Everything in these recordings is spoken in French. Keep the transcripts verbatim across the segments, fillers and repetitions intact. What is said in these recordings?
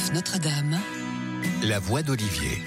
S F Notre-Dame, la voix d'Olivier.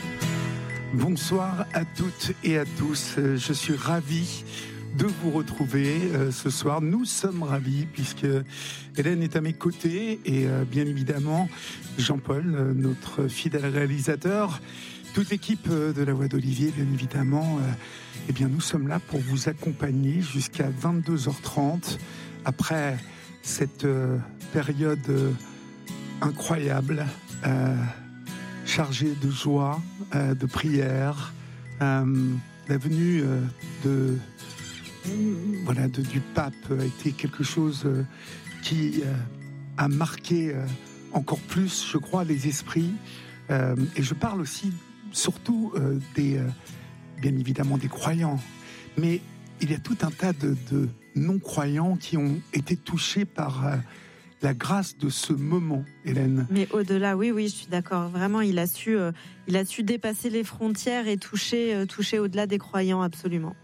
Bonsoir à toutes et à tous. Je suis ravi de vous retrouver ce soir. Nous sommes ravis puisque Hélène est à mes côtés et bien évidemment Jean-Paul, notre fidèle réalisateur, toute l'équipe de la voix d'Olivier, bien évidemment. Eh bien, nous sommes là pour vous accompagner jusqu'à vingt-deux heures trente après cette période incroyable, euh, chargée de joie, euh, de prière. Euh, la venue euh, de, euh, voilà, de, du pape a été quelque chose euh, qui euh, a marqué euh, encore plus, je crois, les esprits. Euh, et je parle aussi, surtout, euh, des, euh, bien évidemment, des croyants. Mais il y a tout un tas de, de non-croyants qui ont été touchés par euh, la grâce de ce moment, Hélène. Mais au-delà, oui, oui, je suis d'accord. Vraiment, il a su, euh, il a su dépasser les frontières et toucher, euh, toucher au-delà des croyants, absolument.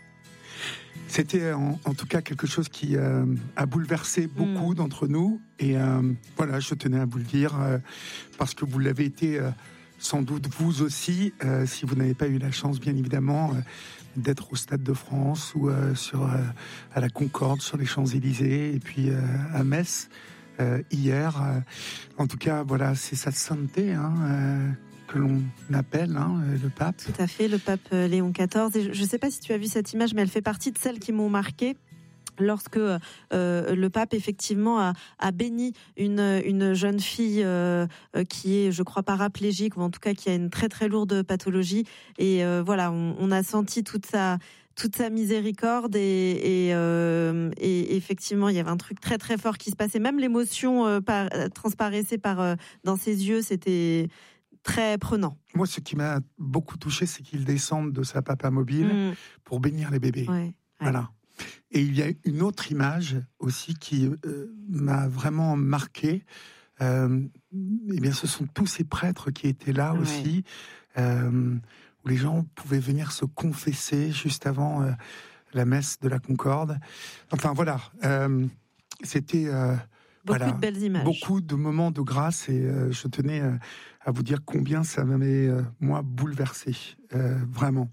C'était en, en tout cas quelque chose qui euh, a bouleversé beaucoup mmh. d'entre nous. Et euh, voilà, je tenais à vous le dire, euh, parce que vous l'avez été euh, sans doute vous aussi, euh, si vous n'avez pas eu la chance, bien évidemment, euh, d'être au Stade de France ou euh, sur, euh, à la Concorde, sur les Champs-Élysées, et puis euh, à Metz. Euh, hier, euh, en tout cas, voilà, c'est sa sainteté hein, euh, que l'on appelle hein, le pape. Tout à fait, le pape Léon quatorze. Et je ne sais pas si tu as vu cette image, mais elle fait partie de celles qui m'ont marquée. Lorsque euh, le pape effectivement a, a béni une, une jeune fille euh, qui est, je crois, paraplégique ou en tout cas qui a une très très lourde pathologie. Et euh, voilà, on, on a senti toute sa toute sa miséricorde et, et, euh, et effectivement il y avait un truc très très fort qui se passait. Même l'émotion euh, par, transparaissait par euh, dans ses yeux. C'était très prenant. Moi, ce qui m'a beaucoup touché, c'est qu'il descende de sa papa mobile mmh. pour bénir les bébés. Ouais, voilà. Ouais. Et il y a une autre image aussi qui euh, m'a vraiment marqué. Euh, eh bien, ce sont tous ces prêtres qui étaient là ouais. aussi, euh, où les gens pouvaient venir se confesser juste avant euh, la messe de la Concorde. Enfin voilà, euh, c'était euh, beaucoup voilà, de belles images, beaucoup de moments de grâce, et euh, je tenais euh, à vous dire combien ça m'avait euh, moi bouleversé, euh, vraiment.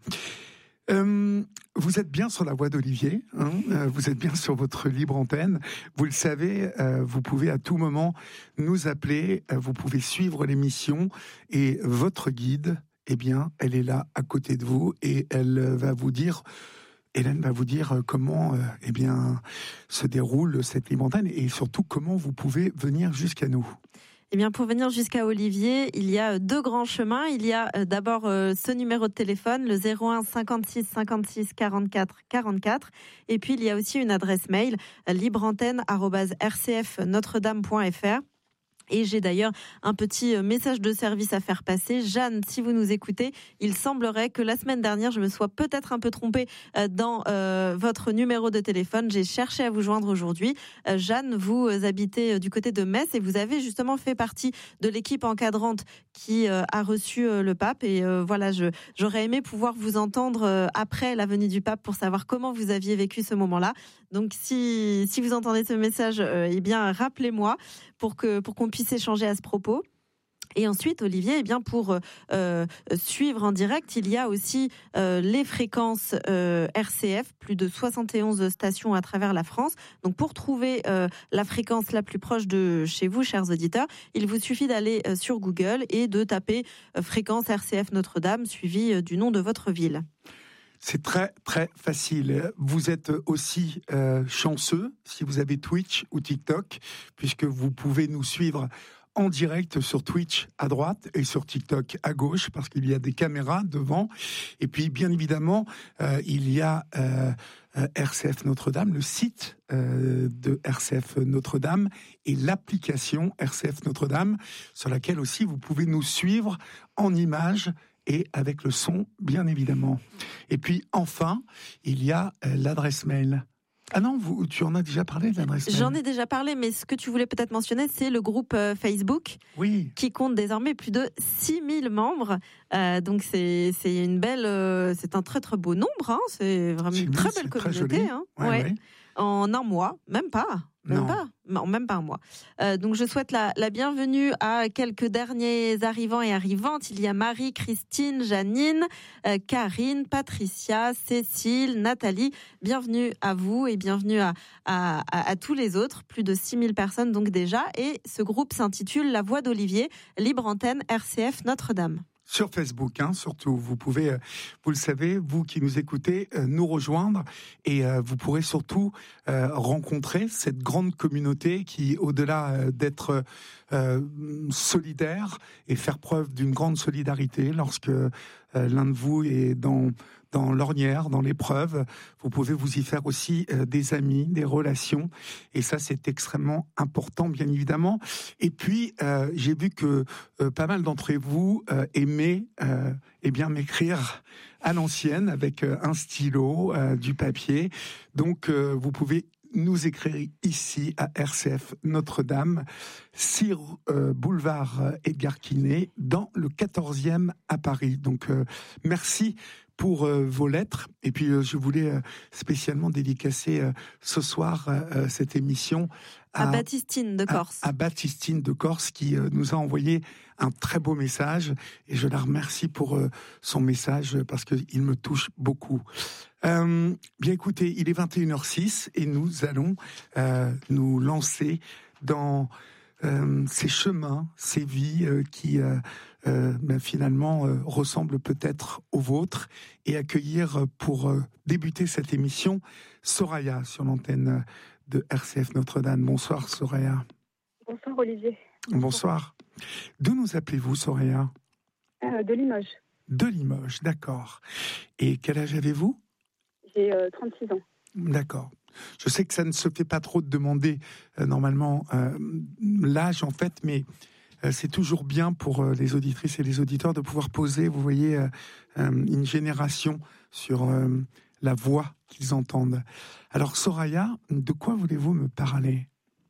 Euh, vous êtes bien sur la voie d'Olivier, hein, euh, vous êtes bien sur votre libre antenne. Vous le savez, euh, vous pouvez à tout moment nous appeler, euh, vous pouvez suivre l'émission et votre guide, eh bien, elle est là à côté de vous et elle va vous dire, Hélène va vous dire comment, euh, eh bien, se déroule cette libre antenne et surtout comment vous pouvez venir jusqu'à nous. Eh bien, pour venir jusqu'à Olivier, il y a deux grands chemins. Il y a d'abord ce numéro de téléphone, le zéro un cinquante-six cinquante-six quarante-quatre quarante-quatre. Et puis, il y a aussi une adresse mail, libreantenne arobase r c f notre dame point f r. Et j'ai d'ailleurs un petit message de service à faire passer. Jeanne, si vous nous écoutez, il semblerait que la semaine dernière, je me sois peut-être un peu trompée dans euh, votre numéro de téléphone. J'ai cherché à vous joindre aujourd'hui. Euh, Jeanne, vous habitez du côté de Metz et vous avez justement fait partie de l'équipe encadrante qui euh, a reçu euh, le pape. Et euh, voilà, je, j'aurais aimé pouvoir vous entendre euh, après la venue du pape pour savoir comment vous aviez vécu ce moment-là. Donc si, si vous entendez ce message, euh, eh bien rappelez-moi pour que pour qu'on puisse échanger à ce propos. Et ensuite, Olivier, eh bien pour euh, suivre en direct, il y a aussi euh, les fréquences euh, R C F, plus de soixante et onze stations à travers la France. Donc pour trouver euh, la fréquence la plus proche de chez vous, chers auditeurs, il vous suffit d'aller euh, sur Google et de taper euh, fréquence R C F Notre-Dame, suivi euh, du nom de votre ville. C'est très très facile. Vous êtes aussi euh, chanceux si vous avez Twitch ou TikTok, puisque vous pouvez nous suivre en direct sur Twitch à droite et sur TikTok à gauche, parce qu'il y a des caméras devant. Et puis, bien évidemment, euh, il y a euh, euh, R C F Notre-Dame, le site euh, de R C F Notre-Dame et l'application R C F Notre-Dame, sur laquelle aussi vous pouvez nous suivre en images et avec le son, bien évidemment. Et puis, enfin, il y a euh, l'adresse mail. Ah non, vous, tu en as déjà parlé de l'adresse mail. J'en ai déjà parlé, mais ce que tu voulais peut-être mentionner, c'est le groupe euh, Facebook, oui, qui compte désormais plus de six mille membres. Euh, donc c'est c'est une belle, euh, c'est un très très beau nombre. Hein, c'est vraiment une très belle communauté. Hein, ouais, ouais. Ouais. En un mois, même pas. Même Non. pas, non, même pas un mois. Euh, donc je souhaite la, la bienvenue à quelques derniers arrivants et arrivantes. Il y a Marie, Christine, Janine, euh, Karine, Patricia, Cécile, Nathalie. Bienvenue à vous et bienvenue à, à, à, à tous les autres. Plus de six mille personnes donc déjà. Et ce groupe s'intitule La Voix d'Olivier, libre antenne R C F Notre-Dame. Sur Facebook, hein, surtout. Vous pouvez, euh, vous le savez, vous qui nous écoutez, euh, nous rejoindre et euh, vous pourrez surtout euh, rencontrer cette grande communauté qui, au-delà euh, d'être euh, solidaire et faire preuve d'une grande solidarité lorsque euh, l'un de vous est dans dans l'ornière, dans l'épreuve, vous pouvez vous y faire aussi euh, des amis, des relations, et ça c'est extrêmement important, bien évidemment. Et puis euh, j'ai vu que euh, pas mal d'entre vous euh, aimaient euh, eh bien m'écrire à l'ancienne avec euh, un stylo, euh, du papier. Donc euh, vous pouvez nous écrire ici à R C F Notre-Dame, six euh, boulevard Edgar Quinet, dans le quatorzième à Paris. Donc euh, merci pour euh, vos lettres. Et puis euh, je voulais euh, spécialement dédicacer euh, ce soir euh, cette émission à, à Baptistine de Corse. À, à Baptistine de Corse qui euh, nous a envoyé un très beau message et je la remercie pour euh, son message parce qu'il me touche beaucoup. Euh, bien écoutez, il est vingt et une heures six et nous allons euh, nous lancer dans euh, ces chemins, ces vies euh, qui euh, euh, ben finalement euh, ressemblent peut-être aux vôtres et accueillir euh, pour euh, débuter cette émission Soraya sur l'antenne de R C F Notre-Dame. Bonsoir Soraya. Bonsoir Olivier. Bonsoir. D'où nous appelez-vous Soraya? euh, De Limoges. De Limoges, d'accord. Et quel âge avez-vous? J'ai euh, trente-six ans. D'accord. Je sais que ça ne se fait pas trop de demander euh, normalement euh, l'âge en fait, mais euh, c'est toujours bien pour euh, les auditrices et les auditeurs de pouvoir poser, vous voyez, euh, euh, une génération sur euh, la voix qu'ils entendent. Alors Soraya, de quoi voulez-vous me parler?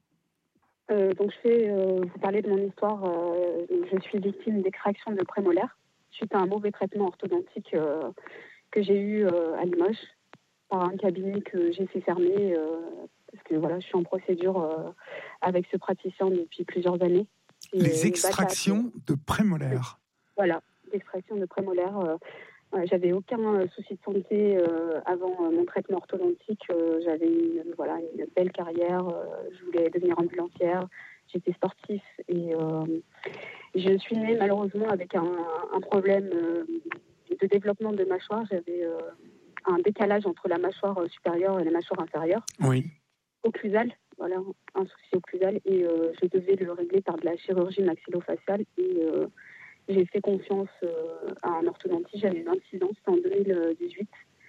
euh, Donc je vais euh, vous parler de mon histoire. Euh, je suis victime d'extraction de prémolaires suite à un mauvais traitement orthodontique euh, que j'ai eu euh, à Limoges par un cabinet que j'ai fait fermer euh, parce que voilà, je suis en procédure euh, avec ce praticien depuis plusieurs années. Et les extractions de prémolaires. Voilà, l'extraction de prémolaires. Euh, ouais, j'avais aucun euh, souci de santé euh, avant euh, mon traitement orthodontique. Euh, j'avais une, voilà, une belle carrière. Euh, je voulais devenir ambulancière. J'étais sportif et euh, je suis née malheureusement avec un, un problème euh, de développement de mâchoire. J'avais euh, un décalage entre la mâchoire supérieure et la mâchoire inférieure. Oui. Occlusal, voilà, un souci occlusal. Et euh, je devais le régler par de la chirurgie maxillofaciale. Et euh, j'ai fait confiance euh, à un orthodontiste. J'avais vingt-six ans, c'était en deux mille dix-huit.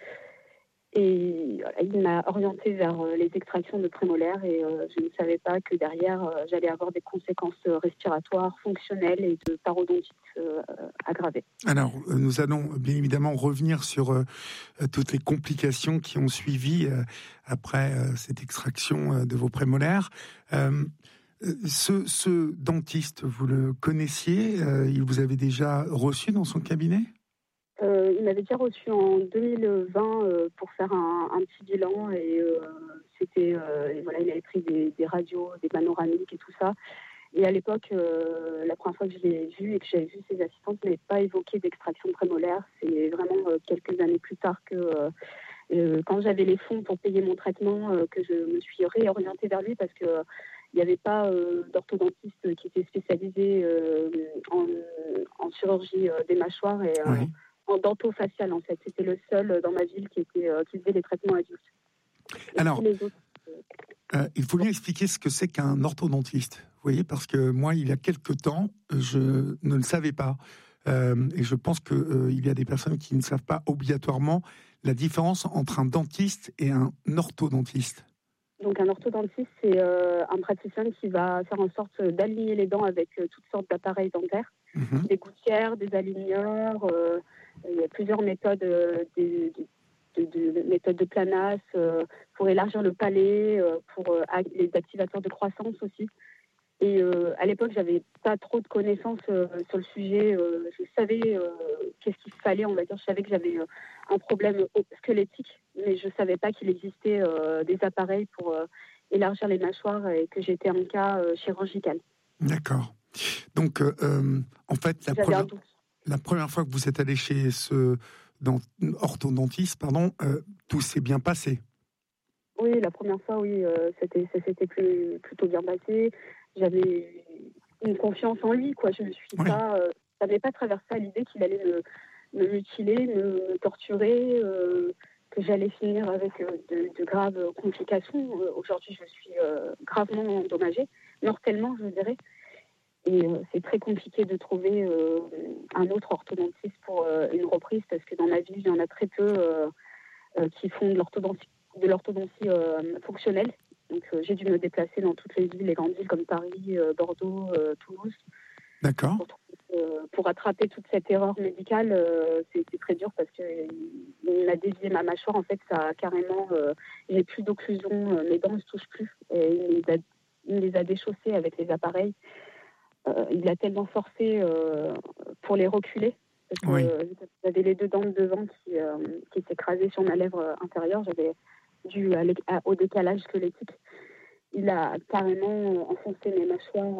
Et voilà, il m'a orientée vers euh, les extractions de prémolaires. Et euh, je ne savais pas que derrière, euh, j'allais avoir des conséquences respiratoires, fonctionnelles et de parodontite euh, aggravée. Alors, euh, nous allons bien évidemment revenir sur euh, toutes les complications qui ont suivi euh, après euh, cette extraction euh, de vos prémolaires. Euh, ce, ce dentiste, vous le connaissiez? euh, Il vous avait déjà reçu dans son cabinet? Euh, il m'avait déjà reçu en deux mille vingt euh, pour faire un, un petit bilan et euh, c'était euh, et voilà, il avait pris des, des radios, des panoramiques et tout ça. Et à l'époque, euh, la première fois que je l'ai vu et que j'avais vu ses assistantes, il n'avait pas évoqué d'extraction prémolaire. C'est vraiment euh, quelques années plus tard que euh, euh, quand j'avais les fonds pour payer mon traitement euh, que je me suis réorientée vers lui parce que euh, il n'y avait pas euh, d'orthodontiste qui était spécialisé euh, en, en chirurgie euh, des mâchoires et euh, oui. en dentofacial en fait. C'était le seul dans ma ville qui, était, euh, qui faisait les traitements adultes. Et Alors, les autres, euh, il faut bien expliquer ce que c'est qu'un orthodontiste. Vous voyez, parce que moi, il y a quelque temps, je ne le savais pas. Euh, et je pense qu'il euh, y a des personnes qui ne savent pas obligatoirement la différence entre un dentiste et un orthodontiste. Donc un orthodontiste, c'est euh, un praticien qui va faire en sorte d'aligner les dents avec euh, toutes sortes d'appareils dentaires, Mmh. des gouttières, des aligneurs. Euh, il y a plusieurs méthodes, euh, des, de, de, de méthodes de Planas euh, pour élargir le palais, euh, pour euh, les activateurs de croissance aussi. Et euh, à l'époque, j'avais pas trop de connaissances euh, sur le sujet. Euh, je savais euh, qu'est-ce qu'il fallait, on va dire. Je savais que j'avais euh, un problème squelettique, mais je savais pas qu'il existait euh, des appareils pour euh, élargir les mâchoires et que j'étais un cas euh, chirurgical. D'accord. Donc, euh, en fait, la première, la première fois que vous êtes allé chez ce dent, orthodontiste, pardon, euh, tout s'est bien passé. Oui, la première fois, oui, euh, c'était, ça s'était plus, plutôt bien passé. J'avais une confiance en lui, quoi. Je ne suis Oui. pas, euh, ça n'avait pas traversé à l'idée qu'il allait me, me mutiler, me, me torturer, euh, que j'allais finir avec euh, de, de graves complications. Euh, aujourd'hui, je suis euh, gravement endommagée, mortellement, je dirais. Et euh, c'est très compliqué de trouver euh, un autre orthodontiste pour euh, une reprise, parce que dans ma ville, il y en a très peu euh, euh, qui font de l'orthodontie, de l'orthodontie euh, fonctionnelle. Donc euh, j'ai dû me déplacer dans toutes les villes, les grandes villes comme Paris, euh, Bordeaux, euh, Toulouse. D'accord. Pour, euh, pour rattraper toute cette erreur médicale, euh, c'est, c'est très dur parce qu'il m'a dévié ma mâchoire. En fait, ça a carrément... Euh, j'ai plus d'occlusion, euh, mes dents ne se touchent plus. Et il les a, il les a déchaussées avec les appareils. Euh, il a tellement forcé euh, pour les reculer. Parce que Oui. euh, j'avais les deux dents de devant qui, euh, qui s'écrasaient sur ma lèvre intérieure. J'avais dû à, à, au décalage squelettique. Il a carrément enfoncé mes mâchoires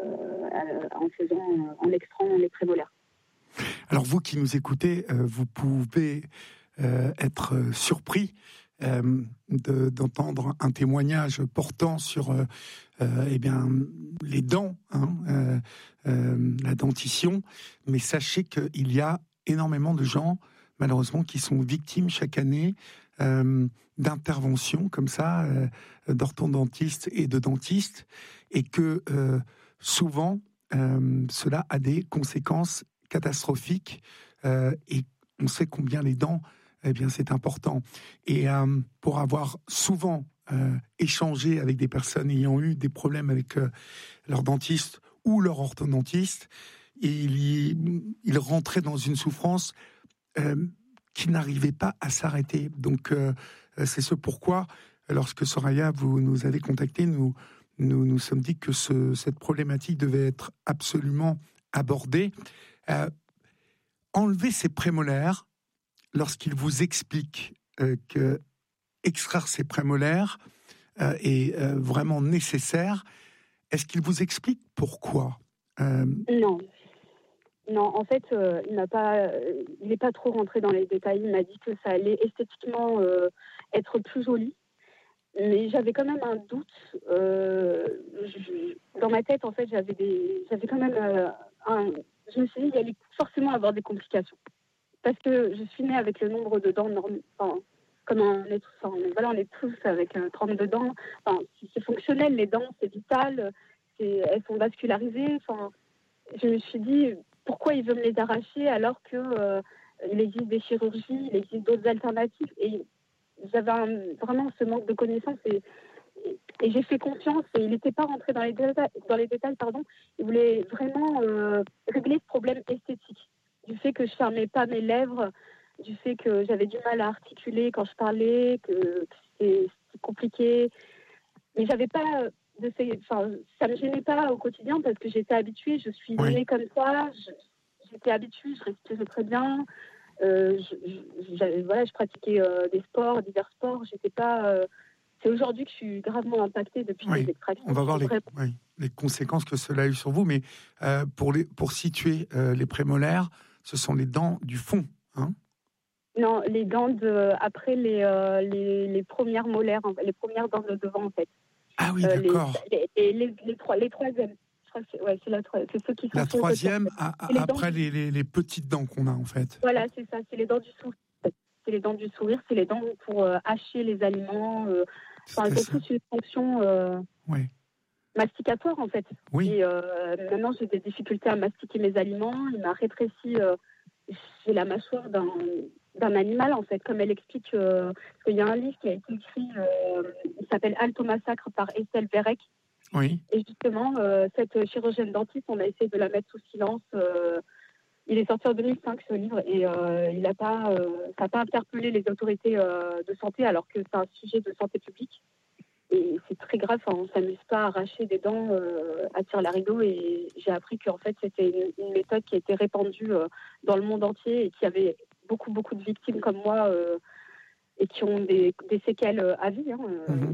euh, en faisant, en extrayant les prémolaires. Alors vous qui nous écoutez, euh, vous pouvez euh, être surpris euh, de, d'entendre un témoignage portant sur euh, euh, eh bien, les dents, hein, euh, euh, la dentition, mais sachez qu'il y a énormément de gens, malheureusement, qui sont victimes chaque année euh, d'interventions comme ça, euh, d'orthodontistes et de dentistes, et que euh, souvent, euh, cela a des conséquences catastrophiques, euh, et on sait combien les dents, eh bien, c'est important. Et euh, pour avoir souvent euh, échangé avec des personnes ayant eu des problèmes avec euh, leur dentiste ou leur orthodontiste, et il, il rentrait dans une souffrance euh, qui n'arrivait pas à s'arrêter. Donc, euh, c'est ce pourquoi, lorsque Soraya, vous nous avez contacté, nous nous nous sommes dit que ce, cette problématique devait être absolument abordée. Euh, enlever ces prémolaires, lorsqu'il vous explique euh, que extraire ces prémolaires euh, est euh, vraiment nécessaire, est-ce qu'il vous explique pourquoi euh... Non. Non, en fait, euh, il n'a pas, euh, il n'est pas trop rentré dans les détails. Il m'a dit que ça allait esthétiquement euh, être plus joli. Mais j'avais quand même un doute. Euh, je, dans ma tête, en fait, j'avais, des, j'avais quand même euh, un... Je me suis dit qu'il allait forcément avoir des complications. Parce que je suis née avec le nombre de dents normal, enfin, comme un être, enfin, voilà, on est tous avec euh, trente-deux dents. Enfin, c'est fonctionnel, les dents, c'est vital, c'est, elles sont vascularisées. Enfin, je me suis dit, pourquoi il veut me les arracher alors qu'il euh, existe des chirurgies, il existe d'autres alternatives. Et j'avais un, vraiment ce manque de connaissances et, et, et j'ai fait confiance et il n'était pas rentré dans les détails, dans les détails pardon. Il voulait vraiment euh, régler ce problème esthétique. Du fait que je fermais pas mes lèvres, du fait que j'avais du mal à articuler quand je parlais, que, que c'était, c'était compliqué. Mais j'avais pas de ces, enfin, ça me gênait pas au quotidien parce que j'étais habituée, je suis Oui. née comme ça, je, j'étais habituée, je respirais très bien. Euh, je, je, voilà, je pratiquais euh, des sports, divers sports. J'étais pas. Euh, c'est aujourd'hui que je suis gravement impactée depuis oui. les extractions. On va voir les, vraiment... oui, les conséquences que cela a eu sur vous, mais euh, pour, les, pour situer euh, les prémolaires, ce sont les dents du fond, hein? Non, les dents de après les, euh, les les premières molaires, les premières dents de devant en fait. Ah oui, euh, d'accord. Les les, les, les, trois, les troisièmes. Je crois que c'est, ouais, c'est, la, c'est ceux qui sont la troisième côté, en fait. à, les après dents... les, les, les petites dents qu'on a en fait. Voilà, c'est ça, c'est les dents du sourire. C'est les dents du sourire, c'est les dents pour euh, hacher les aliments. Euh, enfin, elles ont tous une fonction euh, oui. masticatoire en fait. Oui. Et euh, maintenant j'ai des difficultés à mastiquer mes aliments. Il m'a rétréci. Euh, j'ai la mâchoire d'un, d'un animal en fait, comme elle explique. Euh, parce qu'il y a un livre qui a été écrit, euh, il s'appelle Alto Massacre par Estelle Verrec. Oui. Et justement, euh, cette chirurgienne dentiste, on a essayé de la mettre sous silence. Euh, il est sorti en deux mille cinq ce livre et euh, il a pas, euh, ça n'a pas interpellé les autorités euh, de santé alors que c'est un sujet de santé publique. Et c'est très grave, enfin, on ne s'amuse pas à arracher des dents euh, à tire-larigot. Et j'ai appris qu'en fait, c'était une, une méthode qui a été répandue euh, dans le monde entier et qui avait beaucoup, beaucoup de victimes comme moi euh, et qui ont des, des séquelles à vie. Hein, euh. Mmh.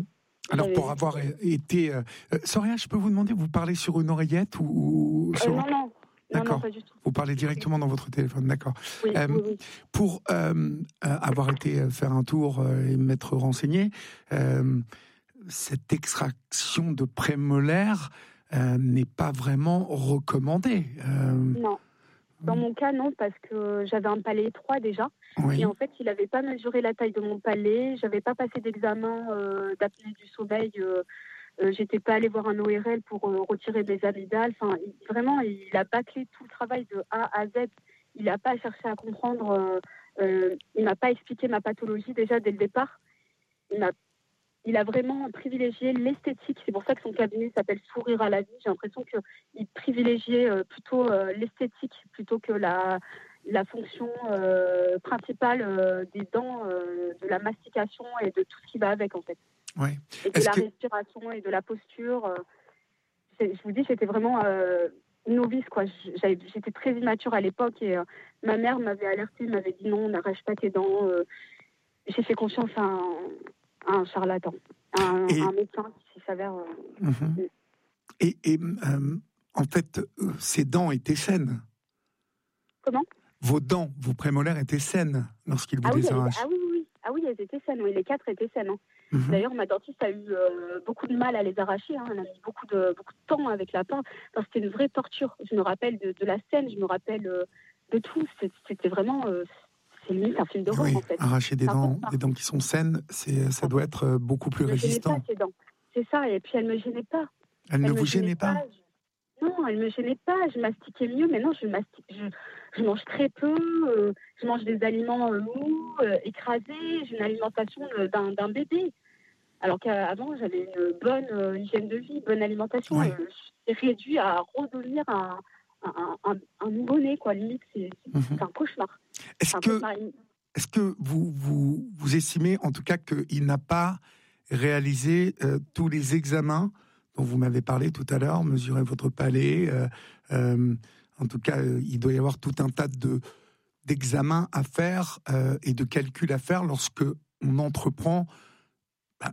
Alors, pour avoir été... Euh, Soria, je peux vous demander, vous parlez sur une oreillette ou, ou sur... euh, Non, non. D'accord. Non, non, pas du tout. Vous parlez directement dans votre téléphone, d'accord. Oui, euh, oui, oui. Pour euh, euh, avoir été faire un tour euh, et m'être renseigné, euh, cette extraction de prémolaire euh, n'est pas vraiment recommandée. Euh... Non. Dans mon cas, non, parce que j'avais un palais étroit déjà. Oui. Et en fait, il n'avait pas mesuré la taille de mon palais. J'avais pas passé d'examen euh, d'apnée du sommeil. Euh, euh, j'étais pas allée voir un O R L pour euh, retirer mes amygdales. Enfin, il, vraiment, il a bâclé tout le travail de A à Z. Il n'a pas cherché à comprendre. Euh, euh, il m'a pas expliqué ma pathologie déjà dès le départ. Il m'a Il a vraiment privilégié l'esthétique. C'est pour ça que son cabinet s'appelle Sourire à la vie. J'ai l'impression qu'il privilégiait euh, plutôt euh, l'esthétique plutôt que la, la fonction euh, principale euh, des dents, euh, de la mastication et de tout ce qui va avec, en fait. Oui. Et de Est-ce la que... respiration et de la posture. Euh, je vous dis, j'étais vraiment euh, novice, quoi. J'avais, j'étais très immature à l'époque et euh, ma mère m'avait alertée, m'avait dit non, n'arrache pas tes dents. Euh, j'ai fait confiance à un, à un charlatan. Un, et... un médecin qui s'avère... Euh... Mm-hmm. Et, et euh, en fait, euh, ces dents étaient saines. Comment ? Vos dents, vos prémolaires étaient saines lorsqu'il vous ah oui, les arrache. Ah oui, oui, oui. Ah oui, elles étaient saines. Oui, les quatre étaient saines. Hein. Mm-hmm. D'ailleurs, ma dentiste a eu euh, beaucoup de mal à les arracher. Hein. Elle a mis beaucoup de, beaucoup de temps avec la pince. Enfin, c'était une vraie torture. Je me rappelle de, de la scène, je me rappelle euh, de tout. C'était vraiment... Euh, c'est limite un film d'horreur, oui, en fait. Arracher des dents, des dents qui sont saines, c'est, ça doit être beaucoup plus elle résistant. Elle ne me gênait pas, ces dents. C'est ça, et puis elle ne me gênait pas. Elle, elle ne vous gênait pas, pas je... Non, elle ne me gênait pas. Je mastiquais mieux, mais non, je, mastique... je... je mange très peu. Euh, je mange des aliments euh, mous, euh, écrasés. J'ai une alimentation d'un, d'un bébé. Alors qu'avant, j'avais une bonne euh, hygiène de vie, bonne alimentation. Oui. Euh, je suis réduite à redevenir un, un, un, un nouveau-né, quoi. Limite, c'est, c'est, mm-hmm. c'est un cauchemar. Est-ce un que, cauchemar. est-ce que vous, vous, vous estimez, en tout cas, qu'il n'a pas réalisé euh, tous les examens dont vous m'avez parlé tout à l'heure, mesurer votre palais euh, euh, en tout cas, euh, il doit y avoir tout un tas de, d'examens à faire euh, et de calculs à faire lorsque on entreprend bah,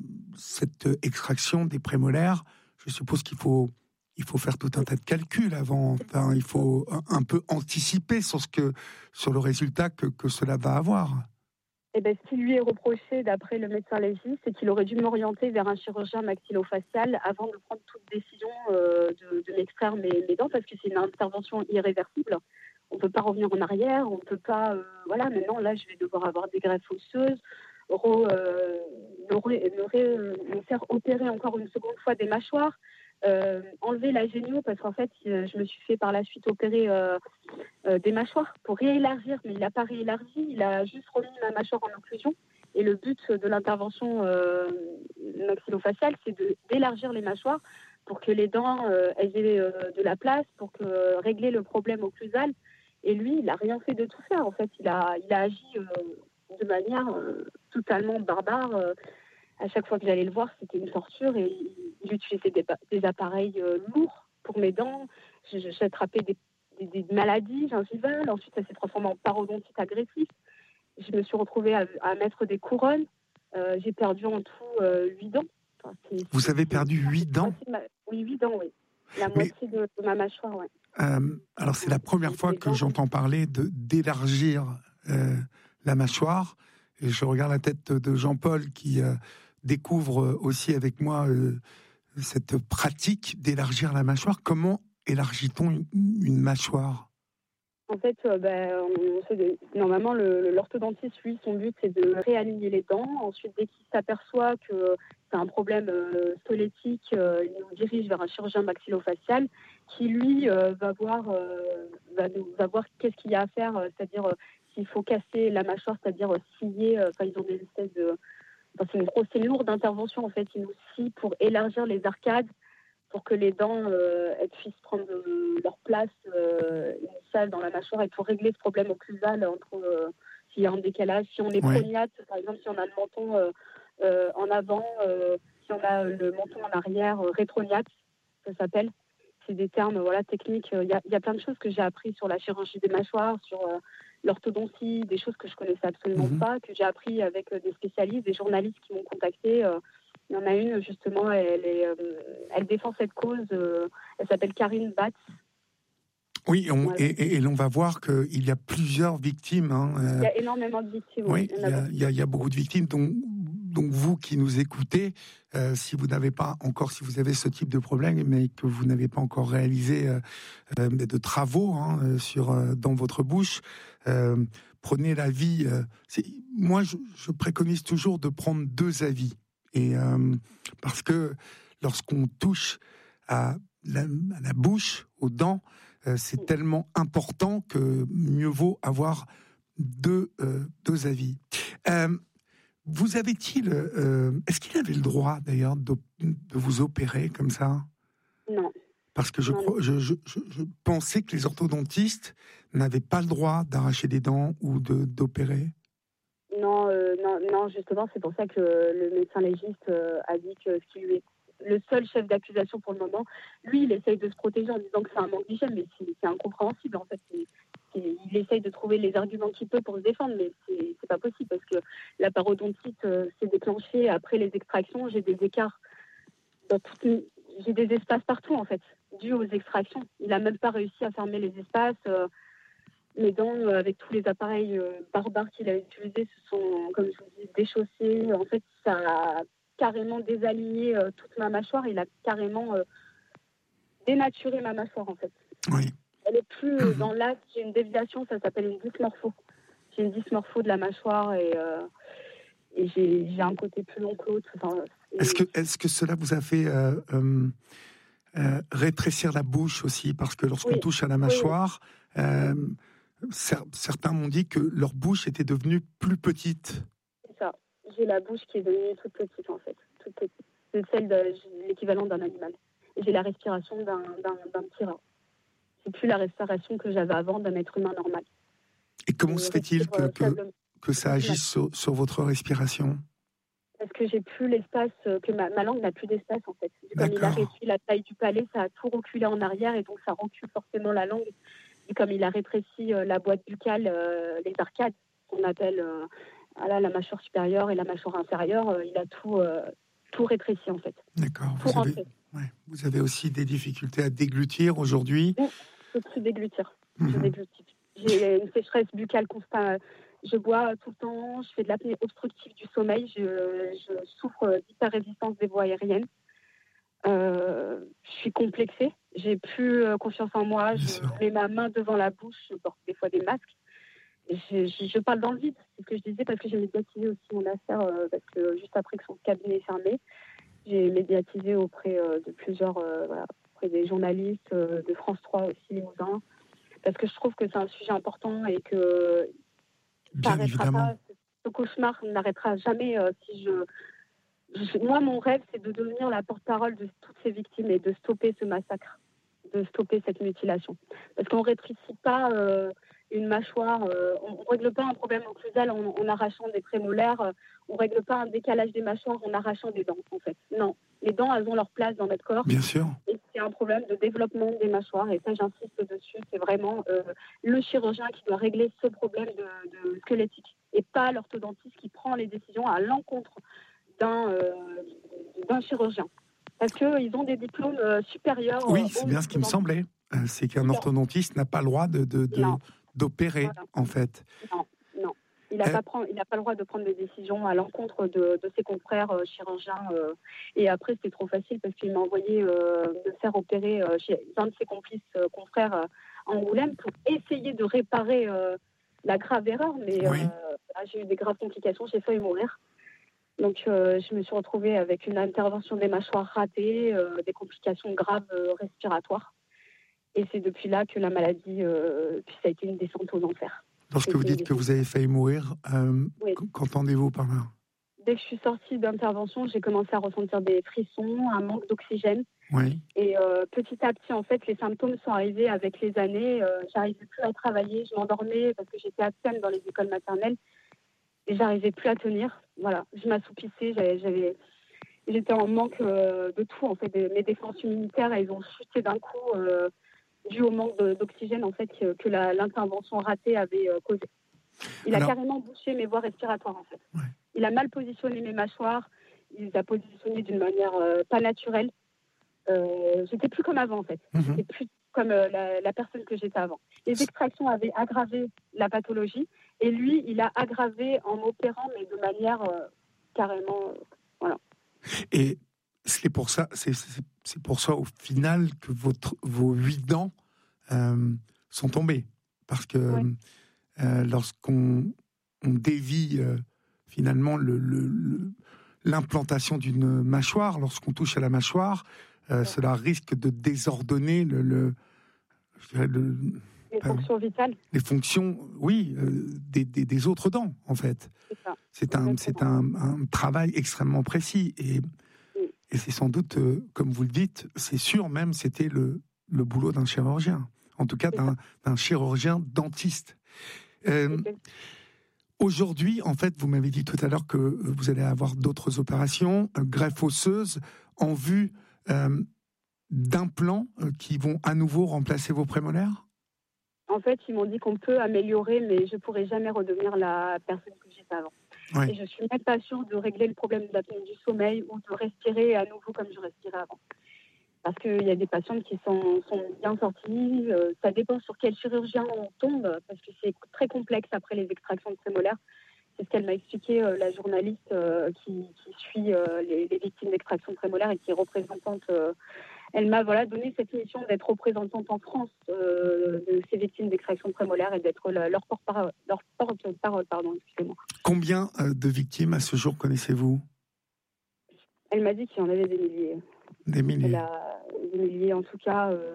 cette extraction des prémolaires. Je suppose qu'il faut, il faut faire tout un tas de calculs avant. Enfin, il faut un, un peu anticiper sur, ce que, sur le résultat que, que cela va avoir. Eh ben, ce qui lui est reproché, d'après le médecin légiste, c'est qu'il aurait dû m'orienter vers un chirurgien maxillofacial avant de prendre toute décision euh, de, de m'extraire mes, mes dents, parce que c'est une intervention irréversible. On ne peut pas revenir en arrière, on ne peut pas... Euh, voilà, maintenant, là, je vais devoir avoir des greffes osseuses, re, euh, me, re, me, re, me faire opérer encore une seconde fois des mâchoires, euh, enlever la génio, parce qu'en fait, je me suis fait par la suite opérer euh, euh, des mâchoires pour réélargir, mais il n'a pas réélargi, il a juste remis ma mâchoire en occlusion. Et le but de l'intervention euh, maxillofaciale, c'est de, d'élargir les mâchoires pour que les dents euh, elles aient euh, de la place, pour que, euh, régler le problème occlusal. Et lui, il n'a rien fait de tout ça. En fait, il a, il a agi euh, de manière euh, totalement barbare. Euh, à chaque fois que j'allais le voir, c'était une torture. Et il, il utilisait des, des appareils euh, lourds pour mes dents. J'attrapais des, des, des maladies gingivales. Ensuite, ça s'est transformé en parodontite agressive. Je me suis retrouvée à, à mettre des couronnes. Euh, j'ai perdu en tout euh, huit dents. Enfin, c'est, Vous c'est, avez c'est, perdu huit dents ? ma... Oui, huit dents, oui. La Mais... moitié de, de ma mâchoire, oui. Euh, alors, c'est la première fois que j'entends parler de, d'élargir euh, la mâchoire. Et je regarde la tête de Jean-Paul qui euh, découvre aussi avec moi euh, cette pratique d'élargir la mâchoire. Comment élargit-on une, une mâchoire ? En fait, euh, ben, on, c'est, normalement, le, l'orthodontiste, lui, son but, c'est de réaligner les dents. Ensuite, dès qu'il s'aperçoit que c'est un problème euh, squelettique, euh, il nous dirige vers un chirurgien maxillofacial qui, lui, euh, va voir, euh, va, va voir qu'est-ce qu'il y a à faire, euh, c'est-à-dire euh, s'il faut casser la mâchoire, c'est-à-dire euh, scier. Enfin, euh, ils ont des espèces de... Enfin, c'est une grosse, c'est une lourde intervention, en fait. Ils nous scient pour élargir les arcades, pour que les dents euh, elles puissent prendre euh, leur place euh, initiale dans la mâchoire et pour régler ce problème occlusal entre euh, s'il y a un décalage, si on est ouais. prognate, par exemple, si on a le menton euh, euh, en avant, euh, si on a le menton en arrière, euh, rétrognate, ça s'appelle. C'est des termes voilà, techniques. Il y a, il y a plein de choses que j'ai appris sur la chirurgie des mâchoires, sur euh, l'orthodontie, des choses que je connaissais absolument mmh. pas, que j'ai appris avec euh, des spécialistes, des journalistes qui m'ont contacté. Euh, Il y en a une, justement, elle, est, euh, elle défend cette cause. Euh, elle s'appelle Karine Batz. Oui, on, voilà. et, et, et l'on va voir qu'il y a plusieurs victimes. Hein, euh, il y a énormément de victimes. Oui, il y, il y, a, il, y a, il y a beaucoup de victimes. Donc, donc vous qui nous écoutez, euh, si vous n'avez pas encore, si vous avez ce type de problème, mais que vous n'avez pas encore réalisé euh, euh, de travaux hein, sur euh, dans votre bouche, euh, prenez l'avis. Euh, c'est, moi, je, je préconise toujours de prendre deux avis, et euh, parce que lorsqu'on touche à la, à la bouche, aux dents, euh, c'est tellement important que mieux vaut avoir deux, euh, deux avis. Euh, vous avez-il, euh, est-ce qu'il avait le droit d'ailleurs de, de vous opérer comme ça ? Non. Parce que je, non, crois, je, je, je, je pensais que les orthodontistes n'avaient pas le droit d'arracher des dents ou de, d'opérer. Non, euh, non, non, justement, c'est pour ça que le médecin légiste euh, a dit que ce qui lui est le seul chef d'accusation pour le moment, lui, il essaye de se protéger en disant que c'est un manque d'hygiène, mais c'est, c'est incompréhensible en fait. C'est, c'est, il essaye de trouver les arguments qu'il peut pour se défendre, mais c'est, c'est pas possible parce que la parodontite euh, s'est déclenchée après les extractions. J'ai des écarts, dans toutes, j'ai des espaces partout en fait, dû aux extractions. Il a même pas réussi à fermer les espaces. Euh, mes dents, euh, avec tous les appareils euh, barbares qu'il a utilisés, se sont, comme je vous dis, déchaussés. En fait, ça a carrément désaligné euh, toute ma mâchoire. Il a carrément euh, dénaturé ma mâchoire, en fait. Oui. Elle est plus euh, dans l'axe. J'ai une déviation, ça s'appelle une dysmorpho. J'ai une dysmorpho de la mâchoire et, euh, et j'ai, j'ai un côté plus long que l'autre. Enfin, est-ce, que, est-ce que cela vous a fait euh, euh, euh, rétrécir la bouche aussi ? Parce que lorsqu'on oui. touche à la mâchoire, oui. euh, cer- certains m'ont dit que leur bouche était devenue plus petite. C'est ça. J'ai la bouche qui est devenue toute petite, en fait. Toute petite. C'est celle de l'équivalent d'un animal. Et j'ai la respiration d'un, d'un, d'un petit rat. C'est plus la respiration que j'avais avant d'un être humain normal. Et comment Et se fait-il que, que, que ça agisse sur, sur votre respiration ? Parce que j'ai plus l'espace, que ma, ma langue n'a plus d'espace, en fait. Comme D'accord. Il a réduit la taille du palais, ça a tout reculé en arrière, et donc ça recule forcément la langue. Et comme il a rétréci euh, la boîte buccale, euh, les arcades, qu'on appelle euh, voilà, la mâchoire supérieure et la mâchoire inférieure, euh, il a tout, euh, tout rétréci, en fait. D'accord. Vous avez, ouais, vous avez aussi des difficultés à déglutir aujourd'hui ? Oui, je peux plus déglutir. Mm-hmm. Je déglutis. J'ai une sécheresse buccale constante. Je bois tout le temps, je fais de l'apnée obstructive du sommeil, je, je souffre d'hyperrésistance des voies aériennes. Euh, je suis complexée, j'ai plus confiance en moi, je sûr. mets ma main devant la bouche, je porte des fois des masques. Je, je, je parle dans le vide, c'est ce que je disais, parce que j'ai médiatisé aussi mon affaire, euh, parce que juste après que son cabinet est fermé, j'ai médiatisé auprès euh, de plusieurs, euh, voilà, auprès des journalistes euh, de France trois aussi, Limousin, parce que je trouve que c'est un sujet important et que Bien ça évidemment. Pas, ce cauchemar n'arrêtera jamais euh, si je, je... Moi, mon rêve, c'est de devenir la porte-parole de toutes ces victimes et de stopper ce massacre, de stopper cette mutilation. Parce qu'on ne rétrécit pas euh, une mâchoire, euh, on ne règle pas un problème occlusal en, en arrachant des prémolaires, euh, on ne règle pas un décalage des mâchoires en arrachant des dents, en fait. Non, les dents, elles ont leur place dans notre corps. Bien sûr. Et c'est un problème de développement des mâchoires, et ça, j'insiste dessus, c'est vraiment euh, le chirurgien qui doit régler ce problème de, de squelettique, et pas l'orthodontiste qui prend les décisions à l'encontre d'un, euh, d'un chirurgien. Parce qu'ils ont des diplômes euh, supérieurs. Oui, c'est bien ce qui me semblait. Euh, c'est qu'un orthodontiste n'a pas le droit de, de, de, d'opérer, voilà. en fait. Non, non. Il n'a euh... pas, pas le droit de prendre des décisions à l'encontre de, de ses confrères euh, chirurgiens. Euh, et après, c'était trop facile parce qu'il m'a envoyé euh, me faire opérer euh, chez un de ses complices euh, confrères euh, en Angoulême pour essayer de réparer euh, la grave erreur. Mais oui. euh, j'ai eu des graves complications, j'ai failli mourir. Donc, euh, je me suis retrouvée avec une intervention des mâchoires ratée, euh, des complications graves euh, respiratoires. Et c'est depuis là que la maladie, euh, puis ça a été une descente aux enfers. Lorsque vous dites que vous avez failli mourir, euh, oui. qu'entendez-vous par là ? Dès que je suis sortie d'intervention, j'ai commencé à ressentir des frissons, un manque d'oxygène. Oui. Et euh, petit à petit, en fait, les symptômes sont arrivés avec les années. Euh, j'arrivais plus à travailler, je m'endormais parce que j'étais absente dans les écoles maternelles. Et j'arrivais plus à tenir. Voilà, je m'assoupissais, j'avais, j'avais, j'étais en manque euh, de tout. En fait, mes défenses immunitaires, elles ont chuté d'un coup euh, dû au manque de, d'oxygène en fait que, que la, l'intervention ratée avait euh, causé. Il Alors... a carrément bouché mes voies respiratoires en fait. Ouais. Il a mal positionné mes mâchoires. il les a positionnés d'une manière euh, pas naturelle. Euh, j'étais plus comme avant, en fait. Mmh. J'étais plus comme euh, la, la personne que j'étais avant. Les extractions avaient aggravé la pathologie et lui, il a aggravé en m'opérant, mais de manière euh, carrément... Euh, voilà. Et c'est pour ça, c'est, c'est, c'est pour ça au final que votre, vos huit dents euh, sont tombées. Parce que ouais. euh, lorsqu'on on dévie euh, finalement le, le, le, l'implantation d'une mâchoire, lorsqu'on touche à la mâchoire, euh, ouais. cela risque de désordonner le... le, je dirais le les fonctions vitales. Les fonctions, oui, euh, des, des, des autres dents, en fait. C'est ça. C'est un, c'est un, un travail extrêmement précis. Et, oui. et c'est sans doute, euh, comme vous le dites, c'est sûr même, c'était le, le boulot d'un chirurgien. En tout cas, d'un, d'un chirurgien dentiste. Euh, aujourd'hui, en fait, vous m'avez dit tout à l'heure que vous allez avoir d'autres opérations, euh, greffe osseuse, en vue euh, d'implants euh, qui vont à nouveau remplacer vos prémolaires ? En fait, ils m'ont dit qu'on peut améliorer, mais je ne pourrai jamais redevenir la personne que j'étais avant. Ouais. Et je ne suis même pas sûre de régler le problème d'apnée du sommeil ou de respirer à nouveau comme je respirais avant. Parce qu'il y a des patientes qui sont, sont bien sorties. Euh, ça dépend sur quel chirurgien on tombe, parce que c'est très complexe après les extractions de prémolaires. C'est ce qu'elle m'a expliqué, euh, la journaliste euh, qui, qui suit euh, les, les victimes d'extraction prémolaire et qui est représentante. Euh, elle m'a voilà, donné cette mission d'être représentante en France euh, de ces victimes d'extraction prémolaire et d'être la, leur porte-parole. Leur porte-parole pardon, excusez-moi. Combien euh, de victimes à ce jour connaissez-vous ? Elle m'a dit qu'il y en avait des milliers. Des milliers. Elle a, des milliers, en tout cas, euh,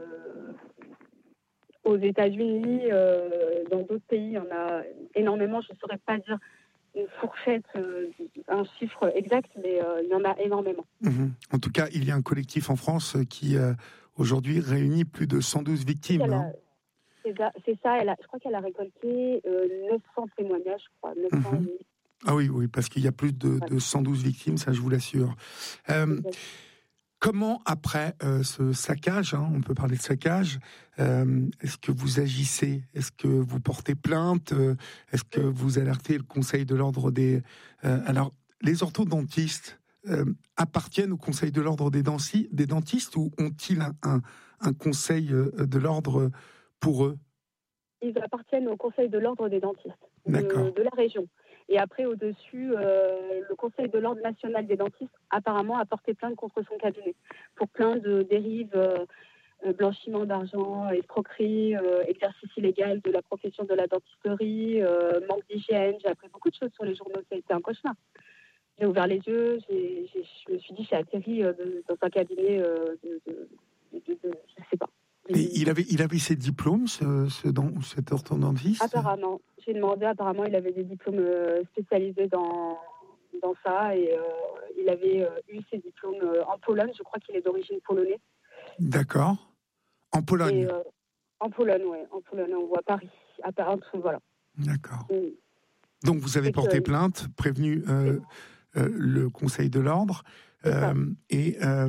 aux États-Unis, euh, dans d'autres pays, il y en a énormément. Je ne saurais pas dire une fourchette, euh, un chiffre exact, mais euh, il y en a énormément. Mmh. En tout cas, il y a un collectif en France qui, euh, aujourd'hui, réunit plus de cent douze victimes. A, hein. c'est, ça, c'est ça, elle a, je crois qu'elle a récolté euh, neuf cents témoignages, je crois. neuf cents, mmh. Ah oui, oui, parce qu'il y a plus de, ouais. de cent douze victimes, ça je vous l'assure. Euh, comment, après euh, ce saccage, hein, on peut parler de saccage, euh, est-ce que vous agissez ? Est-ce que vous portez plainte ? Est-ce que vous alertez le Conseil de l'Ordre des... Euh, alors, les orthodontistes euh, appartiennent au Conseil de l'Ordre des, densi- des dentistes ou ont-ils un, un, un Conseil de l'Ordre pour eux ? Ils appartiennent au Conseil de l'Ordre des dentistes de, de la région. Et après, au-dessus, euh, le Conseil de l'Ordre national des dentistes, apparemment, a porté plainte contre son cabinet pour plein de dérives, euh, blanchiment d'argent, escroquerie, euh, exercice illégal de la profession de la dentisterie, euh, manque d'hygiène. J'ai appris beaucoup de choses sur les journaux. Ça a été un cauchemar. J'ai ouvert les yeux, j'ai, j'ai, je me suis dit, j'ai atterri euh, de, dans un cabinet euh, de, de, de, de, de... Je ne sais pas. Et il avait, il avait ses diplômes, ce, ce, cet orthodontiste ? Apparemment. J'ai demandé, apparemment, il avait des diplômes euh, spécialisés dans, dans ça. Et euh, il avait euh, eu ses diplômes euh, en Pologne. Je crois qu'il est d'origine polonaise. D'accord. En Pologne et, euh, En Pologne, oui. En Pologne, on voit Paris. À Paris, voilà. D'accord. Et, Donc, vous avez porté que, plainte, prévenu euh, euh, le Conseil de l'Ordre. Euh, et... Euh,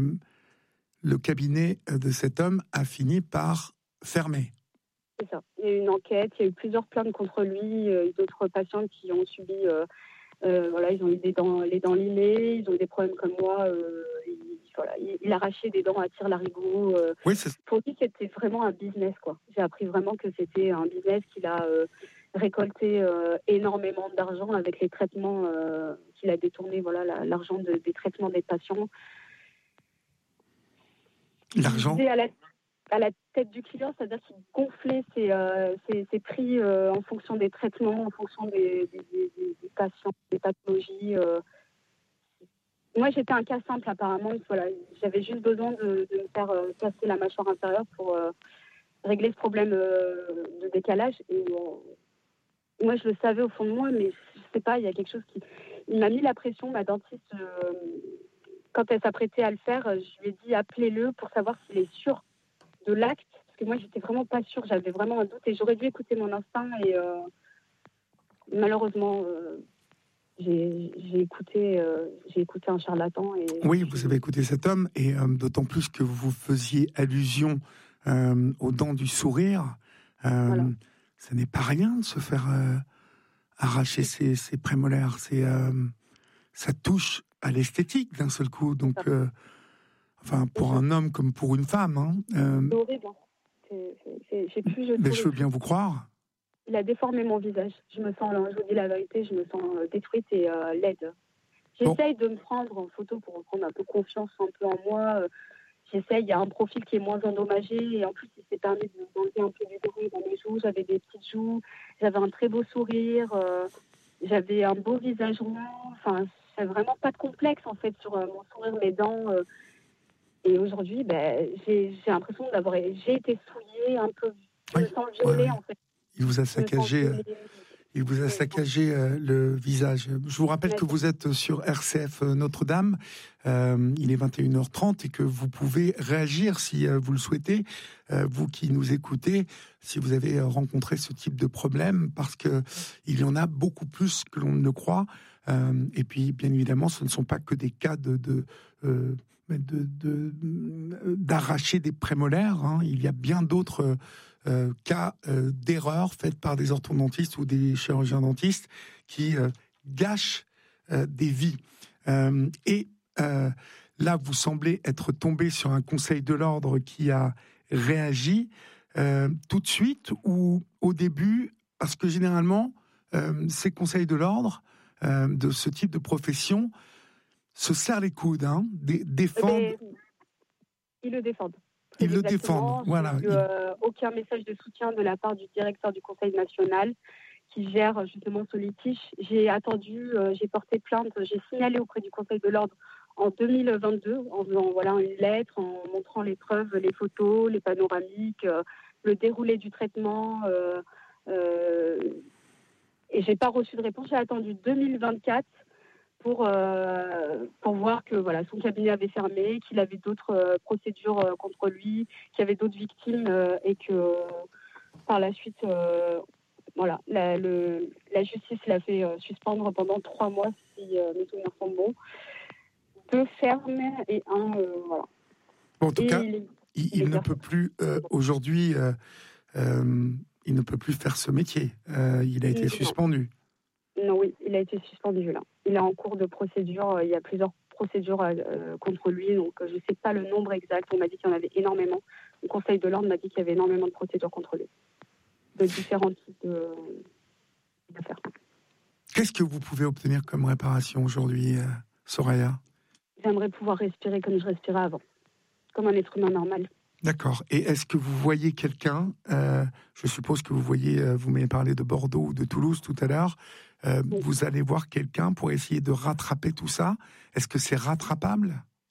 le cabinet de cet homme a fini par fermer. C'est ça. Il y a eu une enquête, il y a eu plusieurs plaintes contre lui, euh, d'autres patients qui ont subi, euh, euh, voilà, ils ont eu des dents, les dents limées, ils ont eu des problèmes comme moi. Euh, il, voilà, il, il arrachait des dents à tire-larigot. Euh, oui, c'est... Pour lui, c'était vraiment un business, quoi. J'ai appris vraiment que c'était un business qu'il a euh, récolté euh, énormément d'argent avec les traitements euh, qu'il a détourné, voilà, la, l'argent de, des traitements des patients. L'argent à la, à la tête du client, c'est-à-dire qu'il gonflait ses, euh, ses, ses prix euh, en fonction des traitements, en fonction des, des, des, des patients, des pathologies. Euh. Moi, j'étais un cas simple apparemment. Voilà, j'avais juste besoin de, de me faire euh, casser la mâchoire inférieure pour euh, régler ce problème euh, de décalage. Et euh, moi, je le savais au fond de moi, mais je sais pas, il y a quelque chose qui... Il m'a mis la pression, ma dentiste... Euh, Quand elle s'apprêtait à le faire, je lui ai dit appelez-le pour savoir s'il est sûr de l'acte. Parce que moi, j'étais vraiment pas sûre. J'avais vraiment un doute et j'aurais dû écouter mon instinct. Et euh, malheureusement, euh, j'ai, j'ai, écouté, euh, j'ai écouté un charlatan. Et oui, vous avez écouté cet homme. Et euh, d'autant plus que vous faisiez allusion euh, aux dents du sourire. Euh, voilà. Ce n'est pas rien de se faire euh, arracher ses, ses prémolaires. C'est, euh, ça touche... à l'esthétique d'un seul coup. Donc, euh, enfin, pour un homme comme pour une femme. Hein, euh, c'est horrible. Hein. C'est, c'est, c'est, j'ai plus, je mais je veux bien vous croire. Il a déformé mon visage. Je me sens, je vous dis la vérité, je me sens détruite et euh, laide. J'essaye bon. de me prendre en photo pour reprendre un peu confiance un peu en moi. J'essaye, il y a un profil qui est moins endommagé et en plus il s'est permis d'enlever un peu du bruit dans mes joues. J'avais des petites joues, j'avais un très beau sourire, euh, j'avais un beau visage rond. Enfin, c'est vraiment pas de complexe en fait sur euh, mon sourire, mes dents. Euh, et aujourd'hui, ben, j'ai, j'ai l'impression d'avoir, j'ai été souillée un peu. Je oui, me sens violée ouais. en fait. Il vous a saccagé. Il vous a saccagé euh, le visage. Je vous rappelle que vous êtes sur R C F Notre-Dame. Euh, il est vingt et une heures trente et que vous pouvez réagir si euh, vous le souhaitez. Euh, vous qui nous écoutez, si vous avez rencontré ce type de problème, parce que il y en a beaucoup plus que l'on ne le croit. Euh, et puis, bien évidemment, ce ne sont pas que des cas de, de, euh, de, de d'arracher des prémolaires. Hein. Il y a bien d'autres. Euh, cas euh, d'erreurs faites par des orthodontistes ou des chirurgiens dentistes qui euh, gâchent euh, des vies. Euh, et euh, là, vous semblez être tombé sur un conseil de l'ordre qui a réagi euh, tout de suite ou au début, parce que généralement, euh, ces conseils de l'ordre euh, de ce type de profession se serrent les coudes, hein, dé- défendent. Mais, ils le défendent. Ils le défendent, voilà. Il... Euh, aucun message de soutien de la part du directeur du Conseil national qui gère justement ce litige. J'ai attendu, euh, j'ai porté plainte, j'ai signalé auprès du Conseil de l'ordre en deux mille vingt-deux en faisant voilà, une lettre, en montrant les preuves, les photos, les panoramiques, euh, le déroulé du traitement. Euh, euh, et j'ai pas reçu de réponse. J'ai attendu deux mille vingt-quatre pour euh, pour voir que voilà son cabinet avait fermé, qu'il avait d'autres euh, procédures euh, contre lui, qu'il y avait d'autres victimes euh, et que euh, par la suite euh, voilà la, le, la justice l'a fait euh, suspendre pendant trois mois si euh, mes souvenirs sont bons, deux fermes et un euh, voilà. Bon, en tout et cas, les, il, il ne peut plus euh, aujourd'hui, euh, euh, il ne peut plus faire ce métier. Euh, il a été non. suspendu. Non, oui, il a été suspendu là. Il est en cours de procédure. Il y a plusieurs procédures euh, contre lui, donc je ne sais pas le nombre exact. On m'a dit qu'il y en avait énormément. Le Conseil de l'ordre m'a dit qu'il y avait énormément de procédures contre lui, de différents types de, d'affaires. Qu'est-ce que vous pouvez obtenir comme réparation aujourd'hui, euh, Soraya ? J'aimerais pouvoir respirer comme je respirais avant, comme un être humain normal. D'accord. Et est-ce que vous voyez quelqu'un, euh, je suppose que vous voyez, euh, vous m'avez parlé de Bordeaux ou de Toulouse tout à l'heure, euh, oui. Vous allez voir quelqu'un pour essayer de rattraper tout ça. Est-ce que c'est rattrapable ?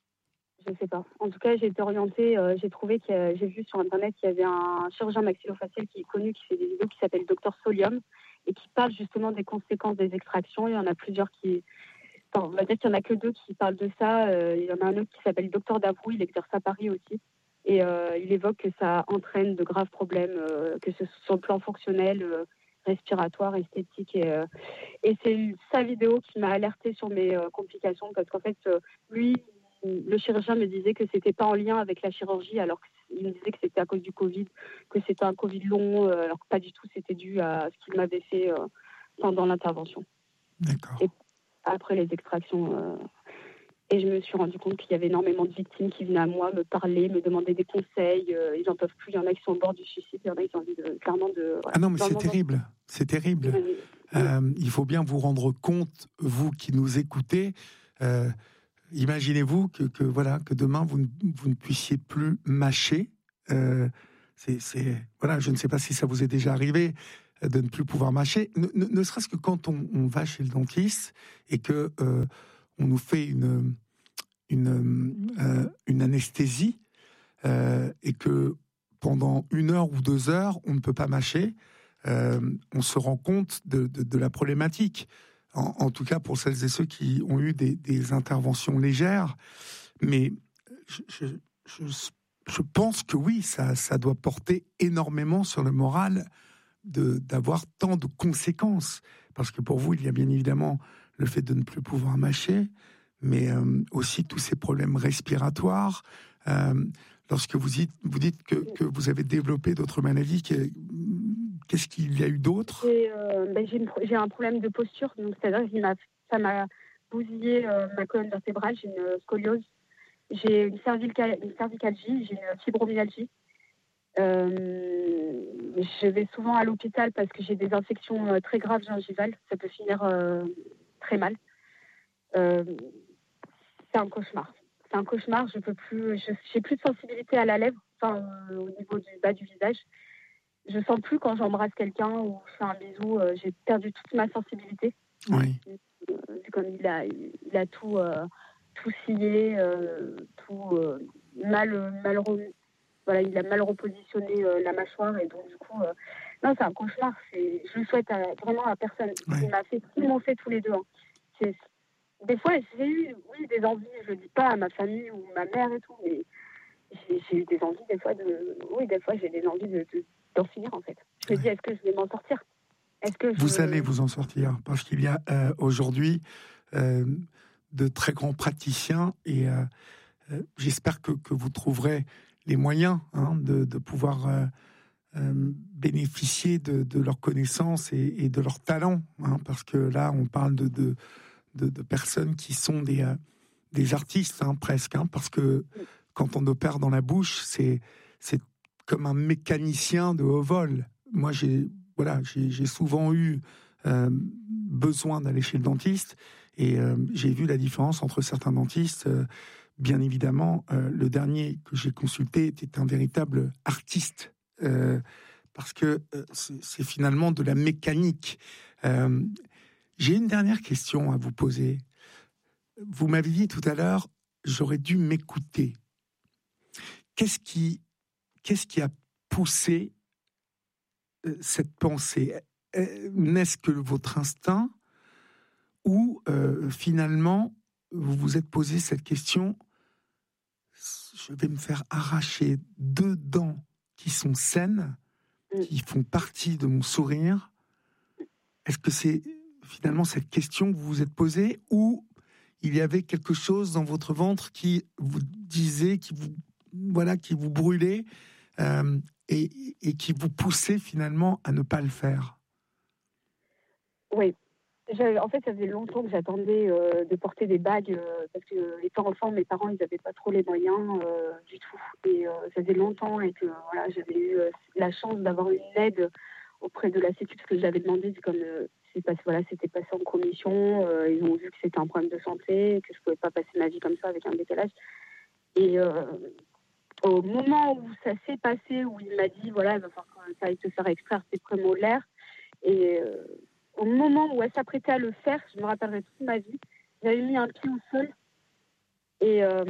Je ne sais pas. En tout cas, j'ai été orientée, euh, j'ai trouvé que j'ai vu sur Internet qu'il y avait un chirurgien maxillofacial qui est connu, qui fait des vidéos, qui s'appelle Docteur Solium, et qui parle justement des conséquences des extractions. Il y en a plusieurs qui... Enfin, on va dire qu'il n'y en a que deux qui parlent de ça. Euh, il y en a un autre qui s'appelle Docteur Davrou, il exerce à Paris aussi. Et euh, il évoque que ça entraîne de graves problèmes, euh, que ce soit sur le plan fonctionnel, euh, respiratoire, esthétique. Et, euh, et c'est sa vidéo qui m'a alertée sur mes euh, complications, parce qu'en fait, euh, lui, le chirurgien me disait que c'était pas en lien avec la chirurgie, alors qu'il me disait que c'était à cause du Covid, que c'était un Covid long, euh, alors que pas du tout, c'était dû à ce qu'il m'avait fait euh, pendant l'intervention. D'accord. Et après les extractions... Euh, Et je me suis rendu compte qu'il y avait énormément de victimes qui venaient à moi me parler, me demander des conseils. Euh, ils n'en peuvent plus. Il y en a qui sont au bord du suicide. Il y en a qui ont envie de, clairement de... Voilà, ah non, mais c'est terrible. De... C'est terrible. Oui. Euh, il faut bien vous rendre compte, vous qui nous écoutez, euh, imaginez-vous que, que, voilà, que demain, vous ne, vous ne puissiez plus mâcher. Euh, c'est, c'est, voilà, je ne sais pas si ça vous est déjà arrivé de ne plus pouvoir mâcher. Ne, ne, ne serait-ce que quand on, on va chez le dentiste et que... Euh, on nous fait une, une, euh, une anesthésie euh, et que pendant une heure ou deux heures, on ne peut pas mâcher, euh, on se rend compte de, de, de la problématique. En, en tout cas, pour celles et ceux qui ont eu des, des interventions légères. Mais je, je, je, je pense que oui, ça, ça doit porter énormément sur le moral de, d'avoir tant de conséquences. Parce que pour vous, il y a bien évidemment... le fait de ne plus pouvoir mâcher, mais euh, aussi tous ces problèmes respiratoires. Euh, lorsque vous dites, vous dites que, que vous avez développé d'autres maladies, qu'est-ce qu'il y a eu d'autre ? Et, euh, ben, j'ai, une, j'ai un problème de posture, donc c'est-à-dire que ça m'a bousillé euh, ma colonne vertébrale, j'ai une scoliose, j'ai une, cervical, une cervicalgie, j'ai une fibromyalgie. Euh, je vais souvent à l'hôpital parce que j'ai des infections euh, très graves gingivales. Ça peut finir euh, très mal. Euh, c'est un cauchemar. C'est un cauchemar. Je peux plus. Je j'ai plus de sensibilité à la lèvre, enfin euh, au niveau du bas du visage. Je sens plus quand j'embrasse quelqu'un ou je fais un bisou. Euh, j'ai perdu toute ma sensibilité. Oui. Euh, comme il a, il a tout, euh, tout scié, euh, tout euh, mal, mal remis. Voilà, il a mal repositionné euh, la mâchoire et donc du coup, euh, non, c'est un cauchemar. C'est, je le souhaite à, vraiment à personne. Ouais. Il m'a fait, ils m'ont fait tous les deux. Hein. C'est, des fois, j'ai eu, oui, des envies. Je le dis pas à ma famille ou ma mère et tout, mais j'ai, j'ai eu des envies des fois de, oui, des fois j'ai des envies de, de d'en finir en fait. Je me Ouais. dis, est-ce que je vais m'en sortir? Est-ce que je... Vous allez vous en sortir parce qu'il y a euh, aujourd'hui euh, de très grands praticiens et euh, euh, j'espère que, que vous trouverez les moyens hein, de, de pouvoir euh, euh, bénéficier de, de leurs connaissances et, et de leurs talents. Hein, parce que là, on parle de, de, de, de personnes qui sont des, euh, des artistes hein, presque. Hein, parce que quand on opère dans la bouche, c'est, c'est comme un mécanicien de haut vol. Moi, j'ai, voilà, j'ai, j'ai souvent eu euh, besoin d'aller chez le dentiste et euh, j'ai vu la différence entre certains dentistes. Euh, Bien évidemment, euh, le dernier que j'ai consulté était un véritable artiste, euh, parce que euh, c'est, c'est finalement de la mécanique. Euh, j'ai une dernière question à vous poser. Vous m'avez dit tout à l'heure, j'aurais dû m'écouter. Qu'est-ce qui, qu'est-ce qui a poussé euh, cette pensée? N'est-ce que votre instinct ou euh, finalement vous vous êtes posé cette question? Je vais me faire arracher deux dents qui sont saines, qui font partie de mon sourire. Est-ce que c'est finalement cette question que vous vous êtes posée ou il y avait quelque chose dans votre ventre qui vous disait, qui vous, voilà, qui vous brûlait euh, et, et qui vous poussait finalement à ne pas le faire? Oui. Je, en fait, ça faisait longtemps que j'attendais euh, de porter des bagues euh, parce que euh, étant enfant, mes parents, ils n'avaient pas trop les moyens euh, du tout. Et euh, ça faisait longtemps et que voilà, j'avais eu euh, la chance d'avoir une aide auprès de la Sécu parce que j'avais demandé, comme euh, c'est passé, voilà, c'était passé en commission. Euh, ils ont vu que c'était un problème de santé, que je pouvais pas passer ma vie comme ça avec un décalage. Et euh, au moment où ça s'est passé, où il m'a dit voilà, il va falloir que ça aille te faire extraire tes prémolaires et euh, au moment où elle s'apprêtait à le faire, je me rappellerai toute ma vie, j'avais mis un pied au sol et euh,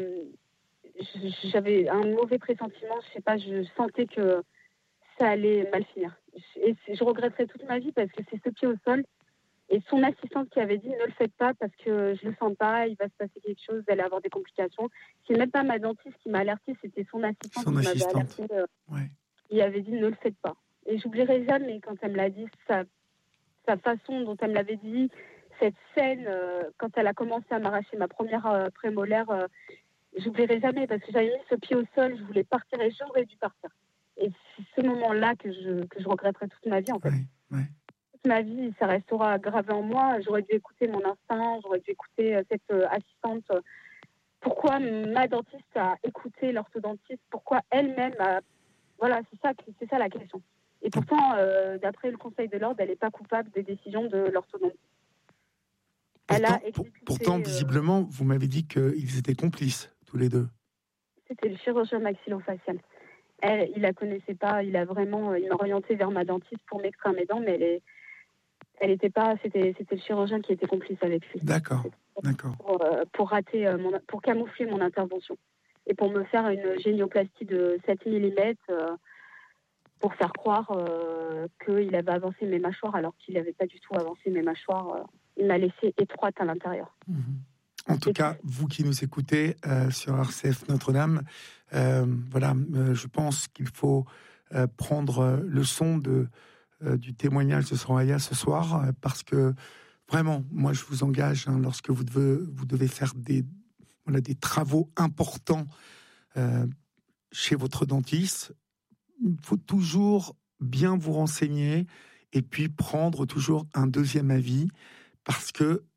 j'avais un mauvais pressentiment. Je sais pas, je sentais que ça allait mal finir. Et je regretterai toute ma vie parce que c'est ce pied au sol et son assistante qui avait dit ne le faites pas parce que je le sens pas, il va se passer quelque chose, vous allez avoir des complications. C'est même pas ma dentiste qui m'a alertée, c'était son assistante Son qui assistante. m'avait alertée. Euh, ouais. Il avait dit ne le faites pas. Et j'oublierai jamais quand elle me l'a dit, ça. Sa façon dont elle me l'avait dit, cette scène, euh, quand elle a commencé à m'arracher ma première euh, prémolaire, euh, j'oublierai jamais parce que j'avais mis ce pied au sol, je voulais partir et j'aurais dû partir. Et c'est ce moment-là que je, que je regretterai toute ma vie, en fait. Ouais, ouais. Toute ma vie, ça restera gravé en moi. J'aurais dû écouter mon instinct, j'aurais dû écouter euh, cette euh, assistante. Pourquoi ma dentiste a écouté l'orthodontiste? Pourquoi elle-même a... Voilà, c'est ça, c'est ça la question. Et pourtant, euh, d'après le Conseil de l'ordre, elle n'est pas coupable des décisions de l'orthodontiste. Elle Pourtant, a exécuté, pourtant euh, visiblement, vous m'avez dit qu'ils étaient complices, tous les deux. C'était le chirurgien maxillofacial. Elle, il la connaissait pas, il a vraiment, il m'a orienté vers ma dentiste pour m'extraire mes dents, mais elle est, elle était pas, c'était, c'était le chirurgien qui était complice avec lui. D'accord, d'accord. Pour, euh, pour rater, euh, mon, pour camoufler mon intervention et pour me faire une génioplastie de sept millimètres. Euh, pour faire croire euh, qu'il avait avancé mes mâchoires alors qu'il n'avait pas du tout avancé mes mâchoires. Euh, il m'a laissé étroite à l'intérieur. Mmh. En tout Et cas, puis... vous qui nous écoutez euh, sur R C F Notre-Dame, euh, voilà, euh, je pense qu'il faut euh, prendre le son de, euh, du témoignage de Soraya ce soir, euh, parce que vraiment, moi je vous engage, hein, lorsque vous devez, vous devez faire des, voilà, des travaux importants euh, chez votre dentiste, il faut toujours bien vous renseigner et puis prendre toujours un deuxième avis parce que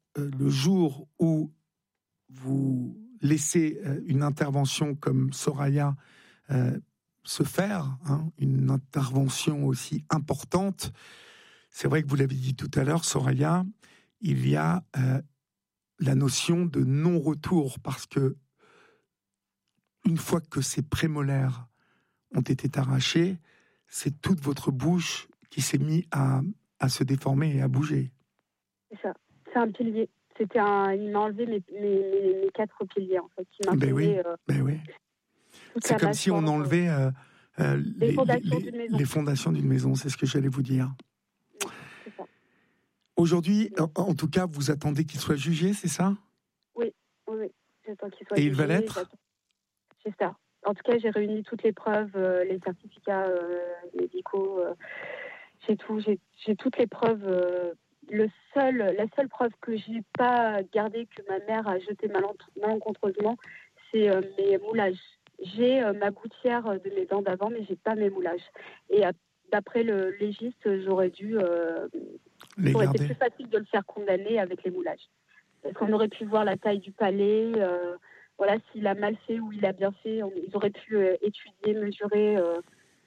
euh, le jour où vous laissez euh, une intervention comme Soraya euh, se faire, hein, une intervention aussi importante, c'est vrai que vous l'avez dit tout à l'heure, Soraya, il y a euh, la notion de non-retour, parce que une fois que ces prémolaires ont été arrachés, c'est toute votre bouche qui s'est mise à, à se déformer et à bouger. C'est ça, c'est un pilier. C'était un, il m'a enlevé mes, mes, mes quatre piliers, en fait. Il m'a ben oui, euh, ben oui. C'est comme si on enlevait euh, euh, les, les, fondations les, d'une maison. les fondations d'une maison, c'est ce que j'allais vous dire. Oui, c'est ça. Aujourd'hui, en, en tout cas, vous attendez qu'il soit jugé, c'est ça ? Oui, oui, oui. J'attends qu'il soit et jugé. Il va l'être ? J'attends... J'espère. En tout cas, j'ai réuni toutes les preuves, euh, les certificats euh, médicaux, euh, j'ai tout, j'ai, j'ai toutes les preuves. Euh, le seul, la seule preuve que j'ai pas gardée, que ma mère a jetée malencontreusement, c'est euh, mes moulages. J'ai euh, ma gouttière de mes dents d'avant, mais j'ai pas mes moulages. Et euh, d'après le légiste, j'aurais dû, euh, les ça aurait garder. été plus facile de le faire condamner avec les moulages. Parce qu'on aurait pu voir la taille du palais. Euh, Voilà, s'il a mal fait ou il a bien fait, on, ils auraient pu euh, étudier, mesurer. Euh,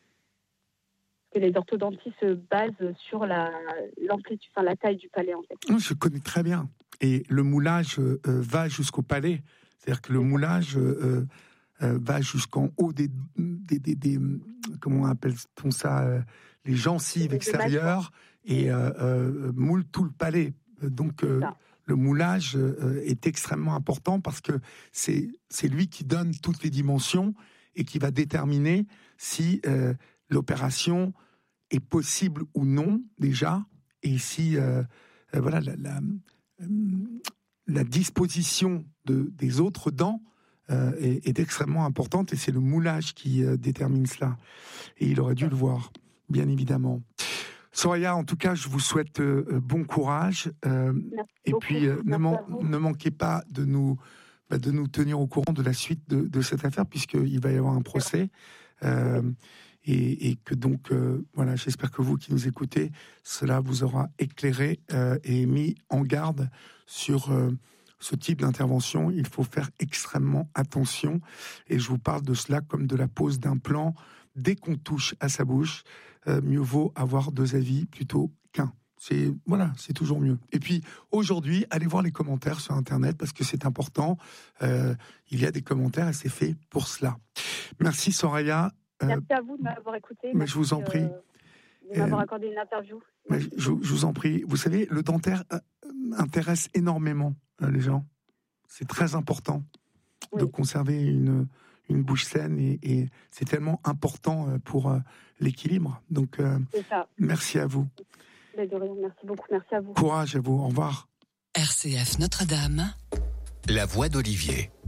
que les orthodontistes se basent sur la, l'amplitude, enfin la taille du palais, en fait. Je connais très bien. Et le moulage euh, va jusqu'au palais. C'est-à-dire que le moulage euh, euh, va jusqu'en haut des, des, des, des comment on appelle-t-on ça, euh, les gencives des extérieures et euh, euh, moule tout le palais. Donc euh, le moulage euh, est extrêmement important parce que c'est, c'est lui qui donne toutes les dimensions et qui va déterminer si euh, l'opération est possible ou non déjà, et si euh, euh, voilà la, la, euh, la disposition de, des autres dents euh, est, est extrêmement importante, et c'est le moulage qui euh, détermine cela. Et il aurait dû le voir, bien évidemment. Soraya, en tout cas, je vous souhaite euh, bon courage. Euh, et beaucoup. puis, euh, ne, man- ne manquez pas de nous, bah, de nous tenir au courant de la suite de, de cette affaire, puisqu'il va y avoir un procès. Euh, et, et que donc, euh, voilà, j'espère que vous qui nous écoutez, cela vous aura éclairé euh, et mis en garde sur euh, ce type d'intervention. Il faut faire extrêmement attention. Et je vous parle de cela comme de la pose d'implant. Dès qu'on touche à sa bouche, euh, mieux vaut avoir deux avis plutôt qu'un. C'est, voilà, c'est toujours mieux. Et puis, aujourd'hui, allez voir les commentaires sur Internet parce que c'est important. Euh, il y a des commentaires et c'est fait pour cela. Merci, Soraya. Euh, Merci à vous de m'avoir écouté. Mais je vous en prie. De m'avoir euh, accordé une interview. Mais je, je vous en prie. Vous savez, le dentaire euh, intéresse énormément euh, les gens. C'est très important oui. de conserver une, une bouche saine et, et c'est tellement important euh, pour euh, l'équilibre. Donc, euh, c'est ça. Merci à vous. De rien, merci beaucoup. Merci à vous. Courage à vous. Au revoir. R C F Notre-Dame, la voix d'Olivier.